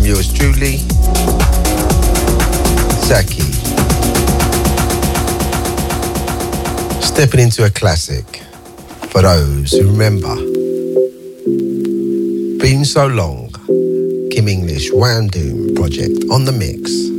from yours truly, Zaki. Stepping into a classic for those who remember. Been so long, Kim English, Doom Project on the mix.